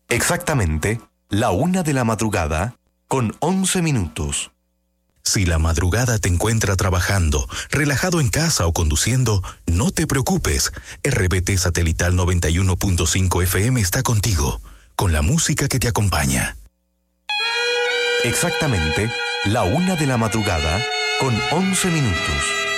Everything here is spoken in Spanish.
Exactamente, la 1:00 con 11 minutos. Si la madrugada te encuentra trabajando, relajado en casa o conduciendo, no te preocupes. RBT Satelital 91.5 FM está contigo, con la música que te acompaña. Exactamente, la 1:00 con 11 minutos.